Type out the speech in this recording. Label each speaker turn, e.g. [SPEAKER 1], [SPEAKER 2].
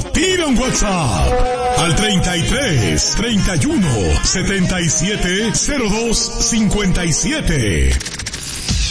[SPEAKER 1] Tira un WhatsApp al 33 31 77 02 57.